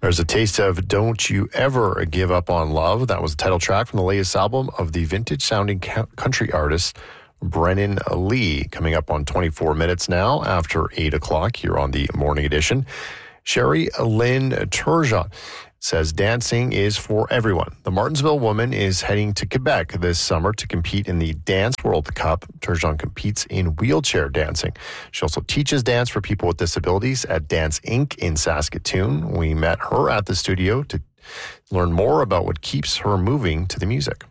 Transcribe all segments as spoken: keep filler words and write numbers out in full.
There's a taste of Don't You Ever Give Up on Love. That was the title track from the latest album of the vintage-sounding country artist Brennan Lee. Coming up on twenty-four minutes now after eight o'clock here on the Morning Edition. Sherry Lynn Turgeon says dancing is for everyone. The Martinsville woman is heading to Quebec this summer to compete in the Dance World Cup. Turgeon competes in wheelchair dancing. She also teaches dance for people with disabilities at Dance Incorporated in Saskatoon. We met her at the studio to learn more about what keeps her moving to the music.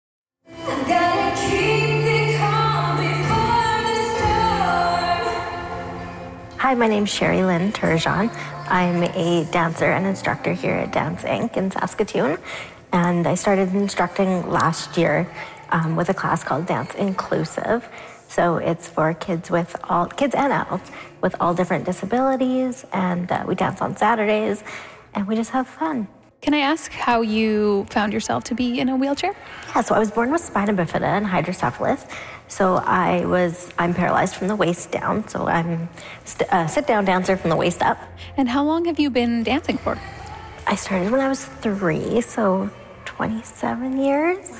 Hi, my name's Sherry Lynn Turgeon. I'm a dancer and instructor here at Dance Incorporated in Saskatoon. And I started instructing last year um, with a class called Dance Inclusive. So it's for kids with all, kids and adults with all different disabilities. And uh, we dance on Saturdays and we just have fun. Can I ask how you found yourself to be in a wheelchair? Yeah, so I was born with spina bifida and hydrocephalus. So I was, I'm paralyzed from the waist down. So I'm st- a sit-down dancer from the waist up. And how long have you been dancing for? I started when I was three, so twenty-seven years.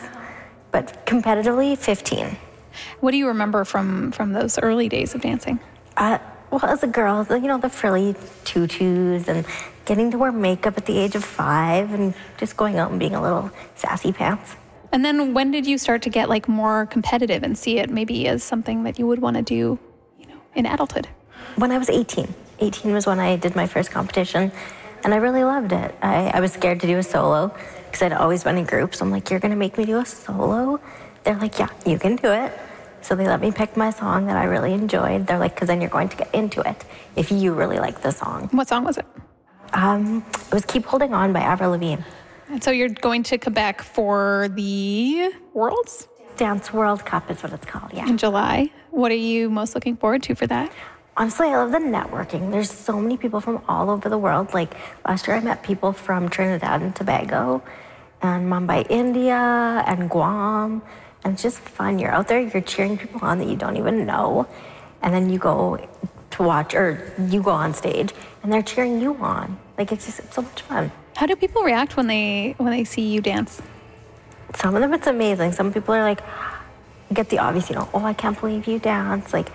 But competitively, fifteen. What do you remember from, from those early days of dancing? Uh, well, as a girl, you know, the frilly tutus and getting to wear makeup at the age of five and just going out and being a little sassy pants. And then when did you start to get like more competitive and see it maybe as something that you would want to do, you know, in adulthood? When I was eighteen. eighteen was when I did my first competition, and I really loved it. I, I was scared to do a solo because I'd always been in groups. I'm like, you're going to make me do a solo? They're like, yeah, you can do it. So they let me pick my song that I really enjoyed. They're like, because then you're going to get into it if you really like the song. What song was it? Um, it was Keep Holding On by Avril Lavigne. And so you're going to Quebec for the Worlds? Dance World Cup is what it's called, yeah. In July. What are you most looking forward to for that? Honestly, I love the networking. There's so many people from all over the world. Like last year I met people from Trinidad and Tobago and Mumbai, India, and Guam. And it's just fun. You're out there, you're cheering people on that you don't even know. And then you go to watch, or you go on stage, and they're cheering you on. Like, it's just, it's so much fun. How do people react when they when they see you dance? Some of them, it's amazing. Some people are like, get the obvious, you know, oh, I can't believe you dance. Like,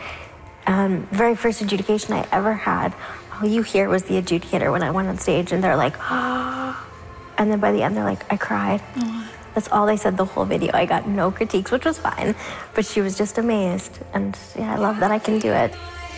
um, very first adjudication I ever had, all you hear was the adjudicator when I went on stage, and they're like, oh. And then by the end, they're like, I cried. Oh. That's all they said the whole video. I got no critiques, which was fine, but she was just amazed. And yeah, I love that I can do it.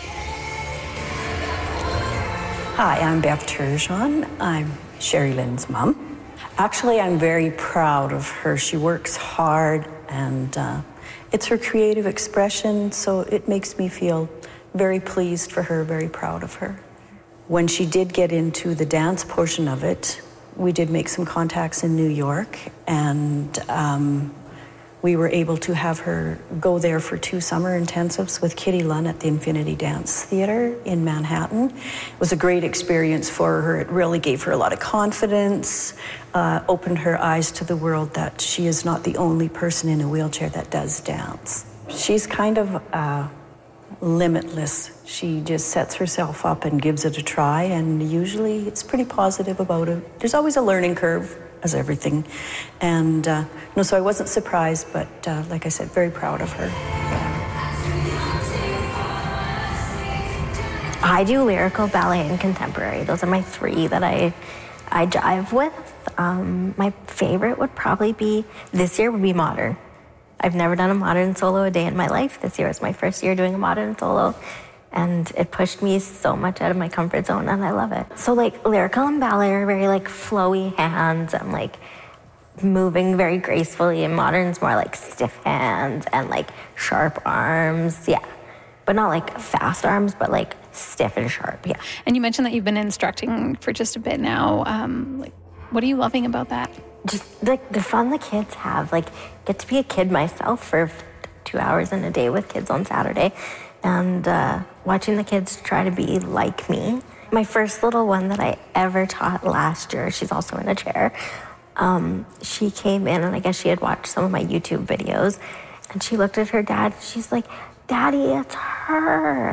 Hi, I'm Bev Turgeon. I'm Sherry Lynn's mom. Actually, I'm very proud of her. She works hard, and uh, it's her creative expression, so it makes me feel very pleased for her, very proud of her. When she did get into the dance portion of it, we did make some contacts in New York, and um, we were able to have her go there for two summer intensives with Kitty Lunn at the Infinity Dance Theatre in Manhattan. It was a great experience for her. It really gave her a lot of confidence, uh, opened her eyes to the world that she is not the only person in a wheelchair that does dance. She's kind of uh, limitless. She just sets herself up and gives it a try, and usually it's pretty positive about it. There's always a learning curve, as everything. And uh, no, so I wasn't surprised, but uh, like I said, very proud of her. I do lyrical, ballet, and contemporary. Those are my three that I I jive with. Um, my favorite would probably be, this year would be modern. I've never done a modern solo a day in my life. This year was my first year doing a modern solo, and it pushed me so much out of my comfort zone, and I love it. So like lyrical and ballet are very like flowy hands and like moving very gracefully, and modern's more like stiff hands and like sharp arms, yeah. But not like fast arms, but like stiff and sharp, yeah. And you mentioned that you've been instructing for just a bit now. Um, like, what are you loving about that? Just like the fun the kids have. Like, get to be a kid myself for two hours in a day with kids on Saturday, and uh, watching the kids try to be like me. My first little one that I ever taught last year, she's also in a chair, um, she came in, and I guess she had watched some of my YouTube videos, and she looked at her dad, and she's like, Daddy, it's her.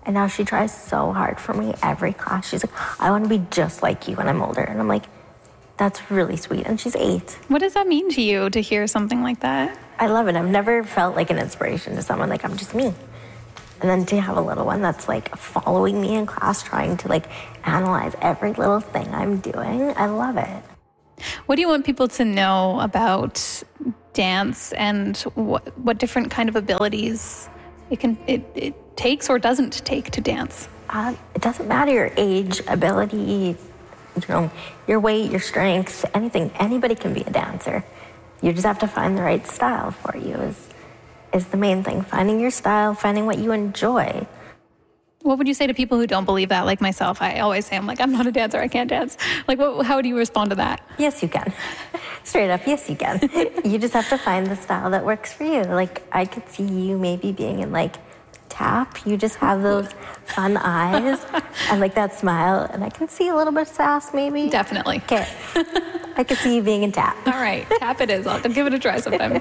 And now she tries so hard for me every class. She's like, I want to be just like you when I'm older. And I'm like, that's really sweet. And she's eight. What does that mean to you to hear something like that? I love it. I've never felt like an inspiration to someone. Like, I'm just me. And then to have a little one that's like following me in class, trying to like analyze every little thing I'm doing. I love it. What do you want people to know about dance and what what different kind of abilities it can it, it takes or doesn't take to dance? Uh, it doesn't matter your age, ability, you know, your weight, your strength, anything. Anybody can be a dancer. You just have to find the right style for you is is the main thing. Finding your style, finding what you enjoy. What would you say to people who don't believe that, like myself? I always say, I'm like, I'm not a dancer, I can't dance. Like, what, how do you respond to that? Yes, you can. Straight up, yes, you can. You just have to find the style that works for you. Like, I could see you maybe being in, like, tap. You just have those fun eyes and, like, that smile. And I can see a little bit of sass, maybe. Definitely. Okay. I could see you being in tap. All right, tap it is. I'll give it a try sometime.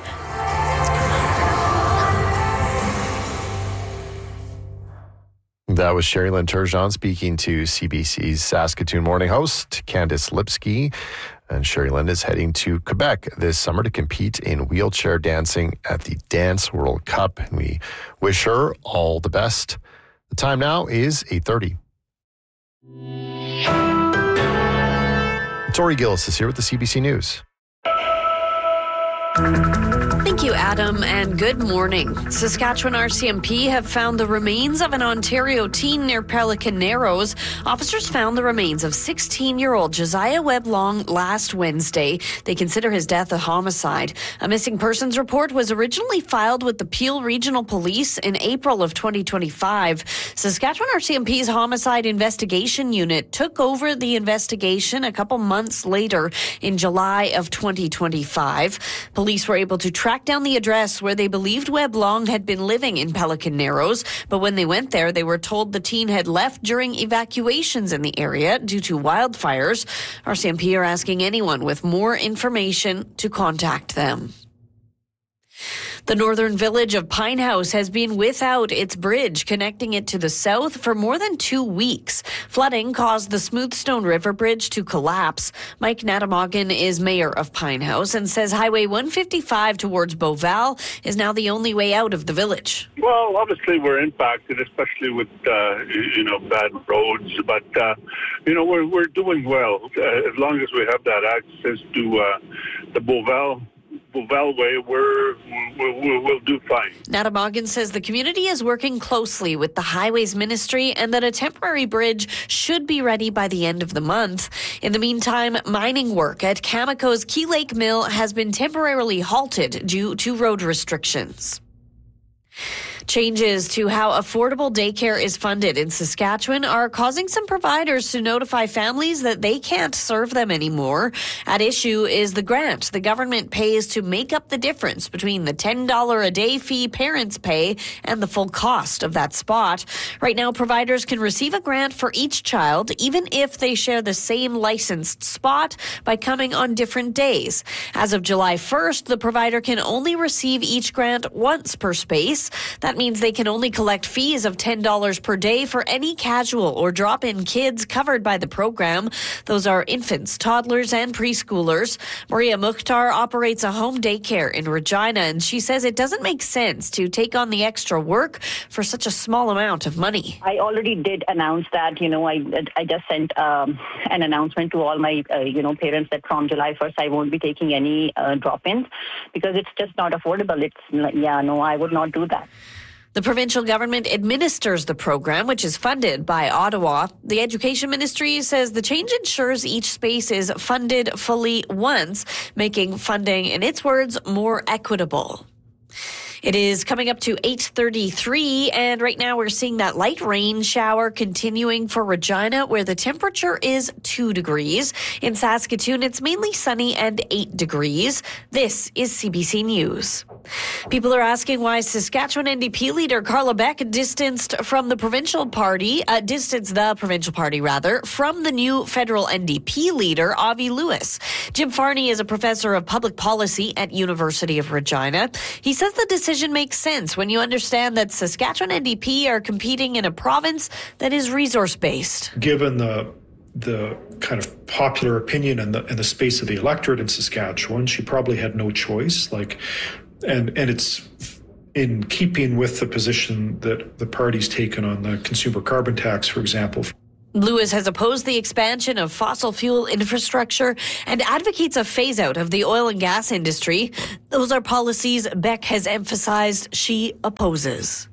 That was Sherry-Lynn Turgeon speaking to C B C's Saskatoon Morning host, Candice Lipsky. And Sherry-Lynn is heading to Quebec this summer to compete in wheelchair dancing at the Dance World Cup. And we wish her all the best. The time now is eight thirty. Tori Gillis is here with the C B C News. Thank you, Adam, and good morning. Saskatchewan R C M P have found the remains of an Ontario teen near Pelican Narrows. Officers found the remains of sixteen-year-old Josiah Webb Long last Wednesday. They consider his death a homicide. A missing persons report was originally filed with the Peel Regional Police in April of twenty twenty-five. Saskatchewan R C M P's Homicide Investigation Unit took over the investigation a couple months later in July of twenty twenty-five. Police were able to track down the address where they believed Webb Long had been living in Pelican Narrows, but when they went there, they were told the teen had left during evacuations in the area due to wildfires. R C M P are asking anyone with more information to contact them. The northern village of Pine House has been without its bridge connecting it to the south for more than two weeks. Flooding caused the Smoothstone River Bridge to collapse. Mike Natamoggin is mayor of Pine House and says Highway one fifty-five towards Beauval is now the only way out of the village. Well, obviously we're impacted, especially with, uh, you know, bad roads. But, uh, you know, we're, we're doing well uh, as long as we have that access to uh, the Beauval. Beauval way, we're, we'll, we'll do fine. Natamoggin says the community is working closely with the Highways Ministry and that a temporary bridge should be ready by the end of the month. In the meantime, mining work at Cameco's Key Lake Mill has been temporarily halted due to road restrictions. Changes to how affordable daycare is funded in Saskatchewan are causing some providers to notify families that they can't serve them anymore. At issue is the grant the government pays to make up the difference between the ten dollars a day fee parents pay and the full cost of that spot. Right now, providers can receive a grant for each child, even if they share the same licensed spot by coming on different days. As of July first, the provider can only receive each grant once per space. That means they can only collect fees of ten dollars per day for any casual or drop-in kids covered by the program. Those are infants, toddlers, and preschoolers. Maria Mukhtar operates a home daycare in Regina, and she says it doesn't make sense to take on the extra work for such a small amount of money. I already did announce that, you know, I I just sent um, an announcement to all my, uh, you know, parents that from July first I won't be taking any uh, drop-ins because it's just not affordable. It's like, yeah, no, I would not do that. The provincial government administers the program, which is funded by Ottawa. The Education Ministry says the change ensures each space is funded fully once, making funding, in its words, more equitable. It is coming up to eight thirty-three, and right now we're seeing that light rain shower continuing for Regina, where the temperature is two degrees. In Saskatoon, it's mainly sunny and eight degrees. This is C B C News. People are asking why Saskatchewan N D P leader Carla Beck distanced from the provincial party, uh, distanced the provincial party rather, from the new federal N D P leader, Avi Lewis. Jim Farney is a professor of public policy at University of Regina. He says the decision makes sense when you understand that Saskatchewan N D P are competing in a province that is resource-based. Given the the kind of popular opinion and the, and the space of the electorate in Saskatchewan, she probably had no choice. Like, and and it's in keeping with the position that the party's taken on the consumer carbon tax, for example. Lewis has opposed the expansion of fossil fuel infrastructure and advocates a phase-out of the oil and gas industry. Those are policies Beck has emphasized she opposes.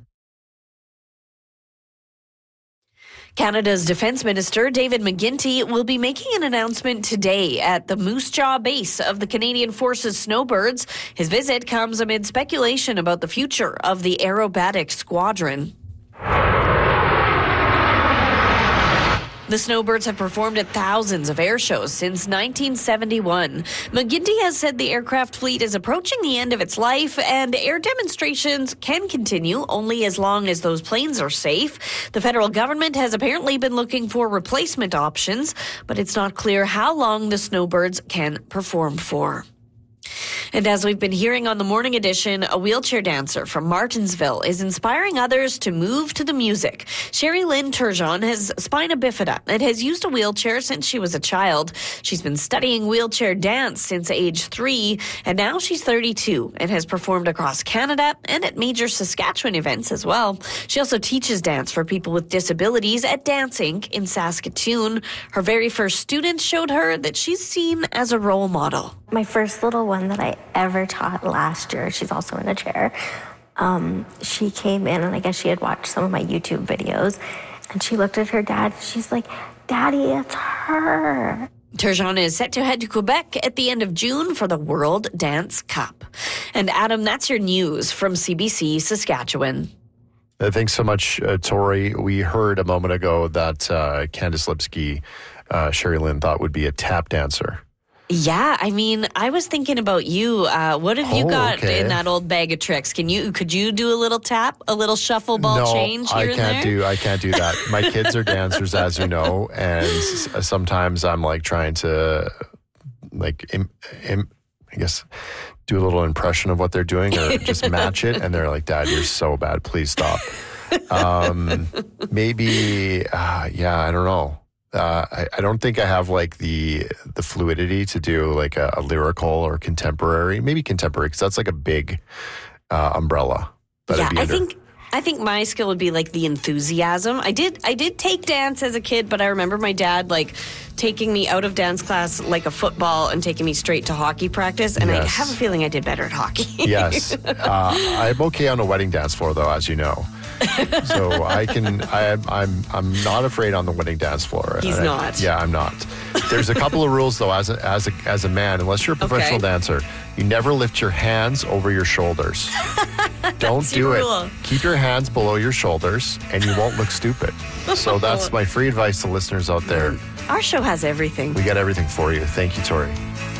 Canada's Defence Minister David McGuinty will be making an announcement today at the Moose Jaw base of the Canadian Forces Snowbirds. His visit comes amid speculation about the future of the aerobatic squadron. The Snowbirds have performed at thousands of air shows since nineteen seventy-one. McGuinty has said the aircraft fleet is approaching the end of its life and air demonstrations can continue only as long as those planes are safe. The federal government has apparently been looking for replacement options, but it's not clear how long the Snowbirds can perform for. And as we've been hearing on the Morning Edition, a wheelchair dancer from Martinsville is inspiring others to move to the music. Sherry Lynn Turgeon has spina bifida and has used a wheelchair since she was a child. She's been studying wheelchair dance since age three, and now she's thirty-two and has performed across Canada and at major Saskatchewan events as well. She also teaches dance for people with disabilities at Dance Incorporated in Saskatoon. Her very first students showed her that she's seen as a role model. My first little one that I ever taught last year, she's also in a chair, um, she came in and I guess she had watched some of my YouTube videos and she looked at her dad and she's like, Daddy, it's her. Turgeon is set to head to Quebec at the end of June for the World Dance Cup. And Adam, that's your news from C B C Saskatchewan. Uh, thanks so much, uh, Tori. We heard a moment ago that uh, Candice Lipsky, uh, Sherry Lynn thought would be a tap dancer. Yeah, I mean, I was thinking about you. Uh, what have you Oh, got okay. in that old bag of tricks? Can you, could you do a little tap, a little shuffle ball no, change here I and can't there? do. I can't do that. My kids are dancers, as you know, and s- sometimes I'm like trying to, like, im, im, I guess, do a little impression of what they're doing or just match it, and they're like, "Dad, you're so bad. Please stop." Um, maybe, uh, yeah, I don't know. Uh, I, I don't think I have like the the fluidity to do like a, a lyrical or contemporary. Maybe contemporary because that's like a big uh, umbrella. that Yeah, I'd be I under. think I think my skill would be like the enthusiasm. I did I did take dance as a kid, but I remember my dad like taking me out of dance class like a football and taking me straight to hockey practice. And I Yes. have a feeling I did better at hockey. Yes, uh, I'm okay on a wedding dance floor though, as you know. So I can. I, I'm. I'm not afraid on the wedding dance floor. He's And I- not. yeah, I'm not. There's a couple of rules though. As a, as a, as a man, unless you're a professional Okay. dancer, you never lift your hands over your shoulders. Don't That's do your it. rule. Keep your hands below your shoulders, and you won't look stupid. So that's my free advice to listeners out there. Our show has everything. We got everything for you. Thank you, Tori.